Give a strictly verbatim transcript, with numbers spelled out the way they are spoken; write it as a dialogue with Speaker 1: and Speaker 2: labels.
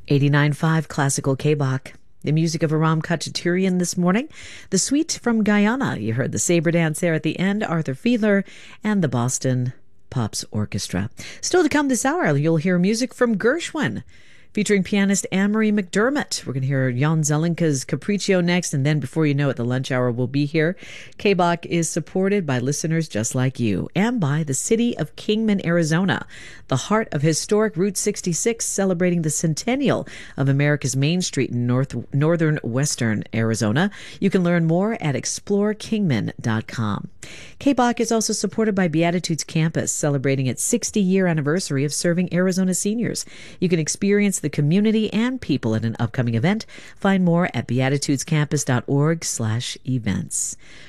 Speaker 1: eighty-nine point five Classical K-Bach. The music of Aram Khachaturian this morning. The Suite from Guyana. You heard the Sabre Dance there at the end, Arthur Fiedler, and the Boston Pops Orchestra. Still to come this hour, you'll hear music from Gershwin, featuring pianist Anne-Marie McDermott. We're going to hear Jan Zelenka's Capriccio next, and then before you know it, the lunch hour will be here. K-Bach is supported by listeners just like you and by the city of Kingman, Arizona, the heart of historic Route sixty-six, celebrating the centennial of America's Main Street in north, northern western Arizona. You can learn more at explore kingman dot com. K-Bach is also supported by Beatitudes Campus, celebrating its sixty-year anniversary of serving Arizona seniors. You can experience the community and people at an upcoming event. Find more at beatitudescampus dot org slash events.